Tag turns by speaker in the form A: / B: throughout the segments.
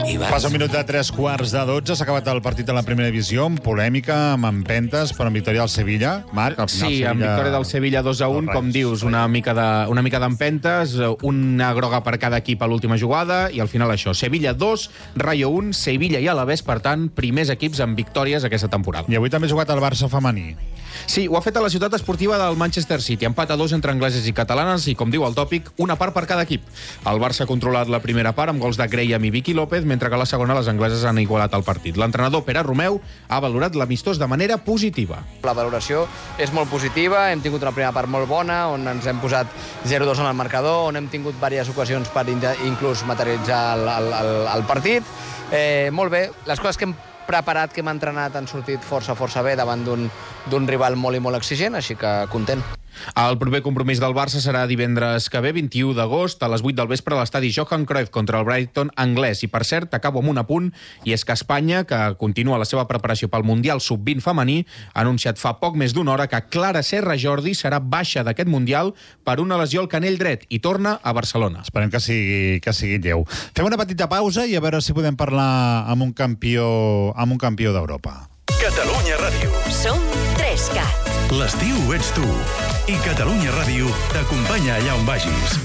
A: Passa un minut de 3:15, s'ha acabat el partit de la primera divisió, amb polèmica, amb empentes, però amb victòria del Sevilla. Marc, al final
B: Sí, amb victòria del Sevilla 2-1, com dius, una mica d'empentes, una groga per cada equip a l'última jugada, i al final això, Sevilla 2, Rayo 1, Sevilla i Alavés, per tant, primers equips amb victòries aquesta temporada.
A: I avui també ha jugat el Barça femení.
B: Sí, ho ha fet a la ciutat esportiva del Manchester City. Empat a 2 entre angleses i catalanes i, com diu el tòpic, una part per cada equip. El Barça ha controlat la primera part amb gols de Graham i Vicky López, mentre que a la segona les angleses han igualat el partit. L'entrenador Pere Romeu ha valorat l'amistós de manera positiva.
C: La valoració és molt positiva, hem tingut una primera part molt bona, on ens hem posat 0-2 en el marcador, on hem tingut diverses ocasions per inclús materialitzar el partit. Molt bé, les coses que hem preparat, que hem entrenat, han sortit força bé davant d'un rival molt i molt exigent, així que content.
B: El proper compromís del Barça serà divendres que ve, 21 d'agost, a les 8 del vespre a l'estadi Johan Cruyff contra el Brighton anglès. I, per cert, acabo amb un apunt, i és que Espanya, que continua la seva preparació pel Mundial Sub-20 femení, ha anunciat fa poc més d'una hora que Clara Serra Jordi serà baixa d'aquest Mundial per una lesió al canell dret i torna a Barcelona.
A: Esperem que sigui lleu. Fem una petita pausa i a veure si podem parlar amb un campió d'Europa.
D: Catalunya Ràdio.
E: Som 3CAT.
D: L'estiu ets tu. I Catalunya Ràdio t'acompanya allà on vagis.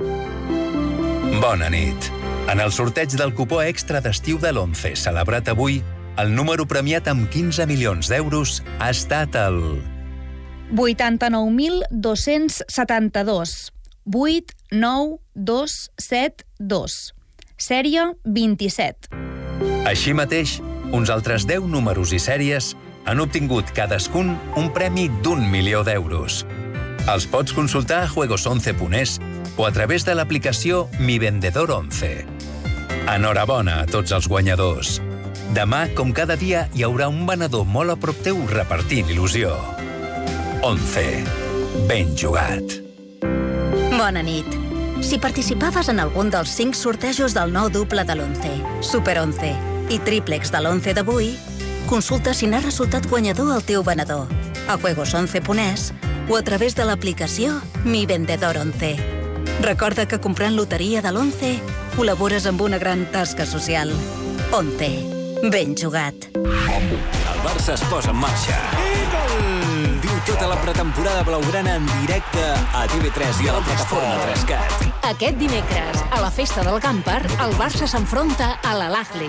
F: Bona nit. En el sorteig del cupó extra d'estiu de l'11, celebrat avui, el número premiat amb 15 milions d'euros ha estat el
G: 89.272. 89272. Sèrie 27.
F: Així mateix, uns altres 10 números i sèries han obtingut cadascun un premi d'1 milió d'euros. Els pots consultar a juegos11.es o a través de l'aplicació Mi Vendedor 11. Enhorabona a tots els guanyadors. Demà, com cada dia, hi haurà un venedor molt a prop teu repartint il·lusió. 11. Ben jugat.
E: Bona nit. Si participaves en algun dels 5 sortejos del nou duple de l'11, Super 11 i tríplex de l'11 d'avui, consulta si n'ha resultat guanyador el teu venedor a juegos11.es o a través de l'aplicació Mi Vendedor 11. Recorda que comprant loteria de l'11 col·labores amb una gran tasca social. 11. Ben jugat.
H: El Barça es posa en marxa. Viu tota la pretemporada blaugrana en directe a TV3 i a la plataforma 3CAT.
I: Aquest dimecres, a la festa del Camper, el Barça s'enfronta a l'Al-Ahly.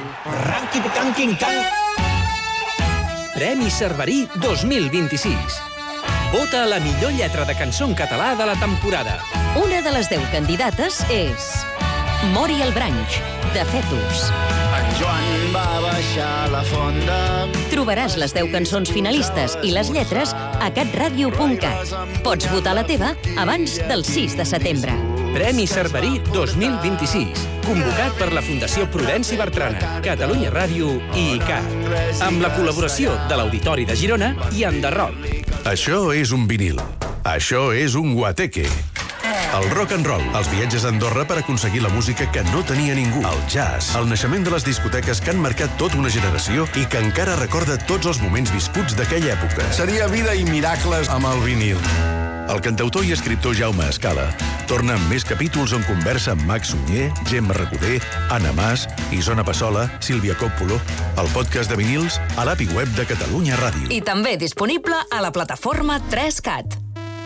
H: Premi Cerverí 2026. Vota a la millor lletra de cançó en català de la temporada.
I: Una de les 10 candidates és Mori el Branch, de Fetus.
J: En Joan va baixar la fonda.
I: Trobaràs les 10 cançons finalistes i les lletres a catradio.cat. Pots votar la teva abans del 6 de setembre.
H: Premi Cerverí 2026. Convocat per la Fundació Prudenci Bertrana, Catalunya Ràdio i ICAT. Amb la col·laboració de l'Auditori de Girona i Enderrock.
D: Això és un vinil. Això és un guateque. El rock and roll, els viatges a Andorra per aconseguir la música que no tenia ningú. El jazz, el naixement de les discoteques que han marcat tota una generació i que encara recorda tots els moments viscuts d'aquella època.
K: Seria vida i miracles amb el vinil.
D: El cantautor i escriptor Jaume Escala torna amb més capítols on conversa amb Max Sunyer, Gemma Recoder, Anna Mas, Isona Passola, Sílvia Coppola, el podcast de vinils a l'API web de Catalunya Ràdio.
I: I també disponible a la plataforma 3CAT.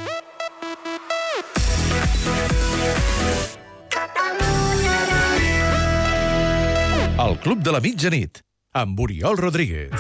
D: El Club de la Mitjanit, amb Oriol Rodríguez.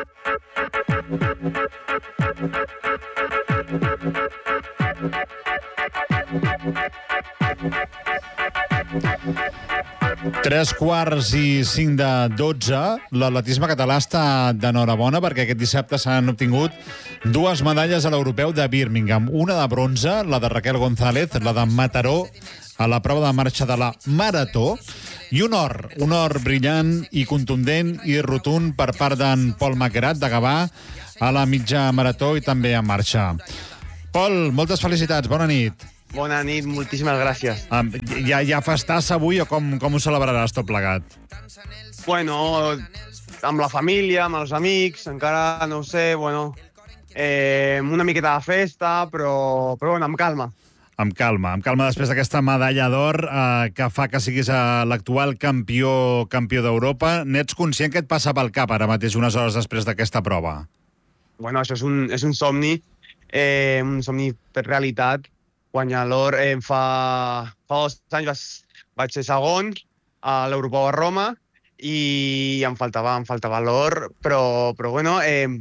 A: Tres quarts i 5:12. L'atletisme català està d'enhorabona perquè aquest dissabte s'han obtingut 2 medalles a l'europeu de Birmingham. Una de bronze, la de Raquel González, la de Mataró, a la prova de marxa de la marató, i un or brillant i contundent i rotund per part d'en Pol Maquerat de Gavà a la mitja marató i també en marxa. Pol, moltes felicitats, bona nit.
L: Bona nit, moltíssimes gràcies.
A: Ja festàs avui o com ho celebraràs tot plegat?
L: Bueno, amb la família, amb els amics, encara no ho sé, una miqueta de festa, però bueno, amb calma.
A: Amb calma després d'aquesta medalla d'or que fa que siguis l'actual campió d'Europa. N'ets conscient que et passa pel cap ara mateix unes hores després d'aquesta prova?
L: Bueno, això és un somni per realitat. Guanyar l'or fa 2 anys vaig ser segon a l'Europeu a Roma i em faltava l'or, però bueno,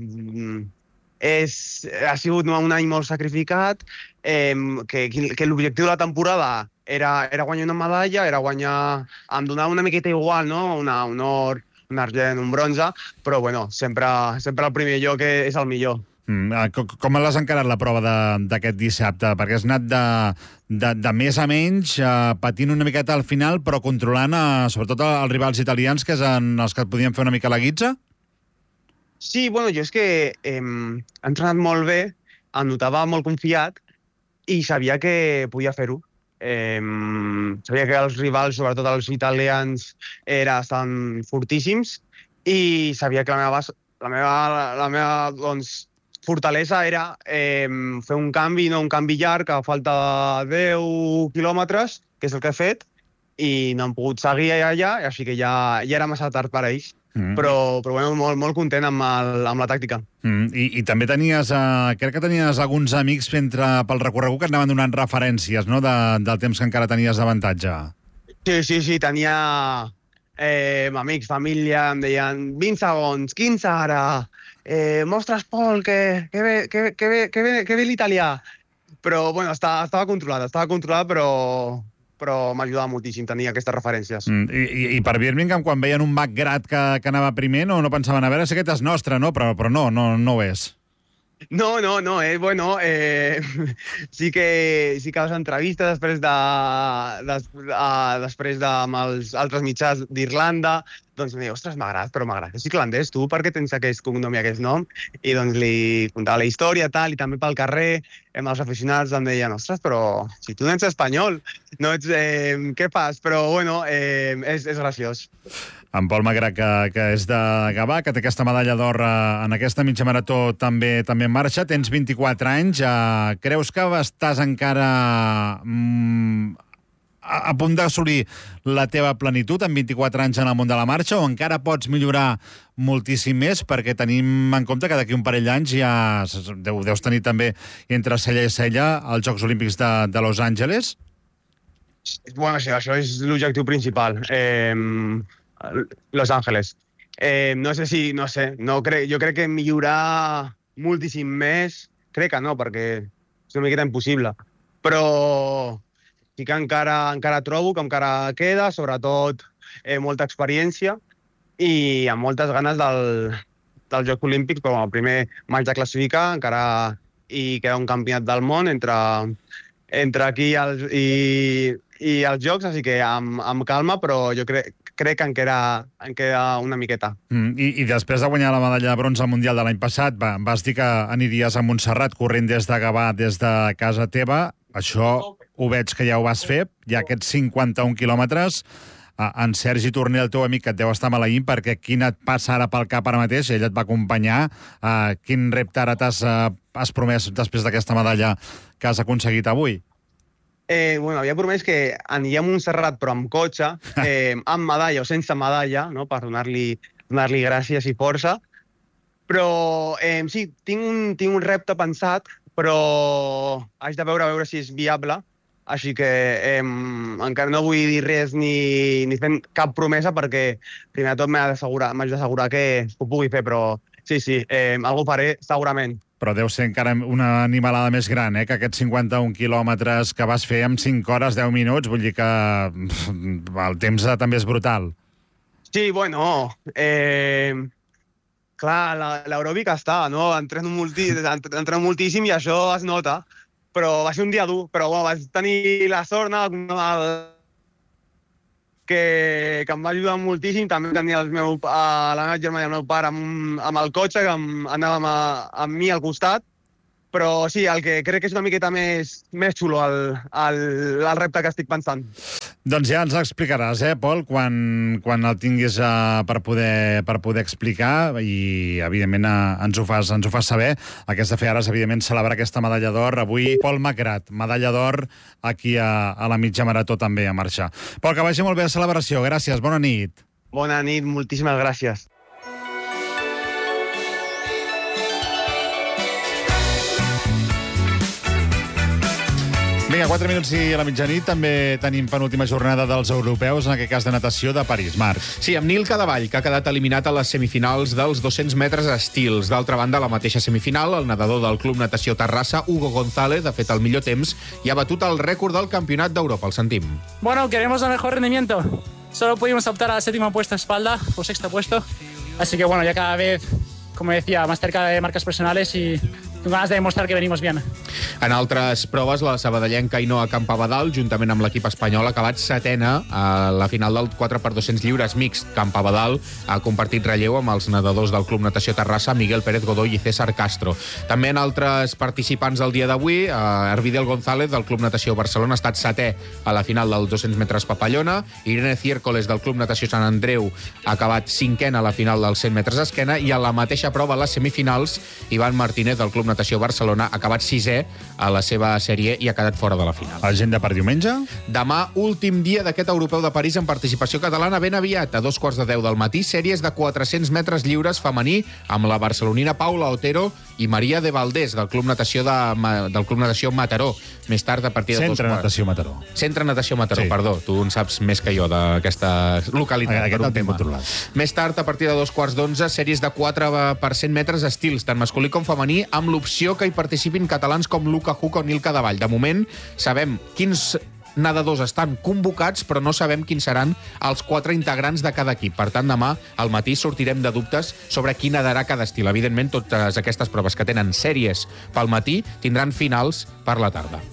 L: ha sigut un any molt sacrificat, que l'objectiu de la temporada era guanyar una medalla, em donava una miqueta igual, no? Un or, un argent, un bronze, però bueno, sempre el primer lloc és el millor.
A: Com l'has encarat la prova d'aquest dissabte? Perquè has anat de més a menys, patint una miqueta al final, però controlant sobretot els rivals italians, que són els que et podien fer una mica la guitza?
L: Sí, bueno, jo és que he entrenat molt bé, em notava molt confiat i sabia que podia fer-ho. Sabia que els rivals, sobretot els italians, estan fortíssims i sabia que la meva fortalesa era fer un canvi, no un canvi llarg, a falta de 10 quilòmetres, que és el que he fet, i no hem pogut seguir allà, així que ja era massa tard per a ells. Però bueno, molt content amb la tàctica.
A: I també tenies, crec que tenies alguns amics pel recorregut que anaven donant referències, no?, del temps que encara tenies d'avantatge.
L: Sí, tenia amics, família, em deien 20 segons, 15 ara, mostres, Pol, que bé l'italià. Però bueno, estava controlat, però m'ajudava moltíssim tenir aquestes referències.
A: I per Birmingham, quan veien un McGrath que anava primer, no pensaven, a veure si aquest és nostre, no? Però no ho és.
L: No, bueno, sí que a les entrevistes després amb els altres mitjans d'Irlanda, doncs em deia, ostres, m'agrada, és irlandès, tu per què tens aquest cognom i aquest nom? I doncs li contava la història, tal, i també pel carrer, amb els aficionats em deien, ostres, però si tu no ets espanyol, no ets... què fas? Però, bueno, és graciós.
A: En Pol McGrath, que és de Gavà, que té aquesta medalla d'or en aquesta mitja marató també en marxa. Tens 24 anys. Creus que estàs encara a punt d'assolir la teva plenitud amb 24 anys en el món de la marxa, o encara pots millorar moltíssim més, perquè tenim en compte que d'aquí un parell d'anys ja deus tenir també entre cella i cella els Jocs Olímpics de Los Angeles?
L: Bueno, sí, això és l'objectiu principal. Los Ángeles. No sé, jo crec que millorar moltíssim més, crec que no, perquè és una miqueta impossible, però sí que encara trobo que encara queda, sobretot molta experiència i amb moltes ganes dels Jocs Olímpics, però el primer m'haig de classificar, encara hi queda un campionat del món entre aquí i els Jocs, així que amb calma, però jo crec que en queda una miqueta.
A: I després de guanyar la medalla de bronze al Mundial de l'any passat, vas dir que aniries a Montserrat corrent des de Gavà, des de casa teva. Això ho veig que ja ho vas fer, ja aquests 51 quilòmetres. En Sergi Torner, el teu amic, que et deu estar maleint, perquè quin et passa ara pel cap ara mateix? Ell et va acompanyar. Quin repte ara t'has promès després d'aquesta medalla que has aconseguit avui?
L: Bueno, havia promès que aniria a Montserrat, però amb cotxe, amb medalla o sense medalla, no?, per donar-li gràcies i força. Però sí, tinc un repte pensat, però haig de veure si és viable. Així que encara no vull dir res ni fer cap promesa, perquè primer de tot m'haig d'assegurar que ho pugui fer, però sí, algú faré segurament.
A: Però deu ser encara una animalada més gran, que aquests 51 quilòmetres que vas fer amb 5 hores, 10 minuts, vull dir que el temps també és brutal.
L: Sí, bueno, clar, l'aeròbic està, no? Entreno moltíssim i això es nota, però va ser un dia dur, però bueno, vaig tenir la sort que em va ajudar moltíssim. També tenia la meva germana i el meu pare amb el cotxe, que anàvem amb mi al costat, Però sí, el que crec que és una miqueta més xulo el repte que estic pensant.
A: Doncs ja ens l'explicaràs, Pol, quan el tinguis per poder explicar i, evidentment, ens ho fas saber. El que has de fer ara és, evidentment, celebrar aquesta medalla d'or. Avui, Pol Macrat, medalla d'or aquí a la mitja marató també a marxar. Pol, que vagi molt bé la celebració. Gràcies, bona nit.
L: Bona nit, moltíssimes gràcies.
A: Vinga, 4 minuts i a la mitjanit també tenim penúltima jornada dels europeus, en aquest cas de natació de París. Marc.
B: Sí, amb Nil Cadevall, que ha quedat eliminat a les semifinals dels 200 metres estils. D'altra banda, a la mateixa semifinal, el nedador del Club Natació Terrassa, Hugo González, ha fet el millor temps i ha batut el rècord del Campionat d'Europa. El sentim.
M: Bueno, queremos el mejor rendimiento. Solo pudimos optar al séptimo puesto espalda, o sexto puesto. Así que bueno, ya cada vez, como decía, más cerca de marcas personales y con ganas de demostrar que venimos bien.
B: En altres proves, la sabadellenca Ainhoa Campabadal, juntament amb l'equip espanyol, ha acabat setena a la final del 4x200 lliures mixt. Campabadal ha compartit relleu amb els nedadors del Club Natació Terrassa, Miguel Pérez Godoy i César Castro. També en altres participants del dia d'avui, Hervidel González, del Club Natació Barcelona, ha estat setè a la final del 200 metres papallona. Irene Ciércoles, del Club Natació Sant Andreu, ha acabat cinquena a la final dels 100 metres esquena, i a la mateixa prova, a les semifinals, Ivan Martínez, del Club Natació Barcelona, ha acabat sisè a la seva sèrie i ha quedat fora de la final.
A: Agenda per diumenge?
B: Demà, últim dia d'aquest europeu de París en participació catalana, ben aviat, a 2:15 del matí, sèries de 400 metres lliures femení amb la barcelonina Paula Otero i Maria de Valdés, del Club Natació Mataró. Més tard, a partir de
A: Centre Natació Mataró.
B: Centre Natació Mataró, sí. Perdó. Tu en saps més que jo d'aquesta localitat.
A: Aquest el tinc controlat.
B: Més tard, a partir de 2:15, sèries de 4 per 100 metres estils, tant masculí com femení, amb l'opció que hi participin catalans com Luca Huck o Nil Cadevall. De moment, sabem quins nedadors estan convocats, però no sabem quins seran els 4 integrants de cada equip. Per tant, demà al matí sortirem de dubtes sobre qui nedarà cada estil. Evidentment, totes aquestes proves que tenen sèries pel matí tindran finals per la tarda.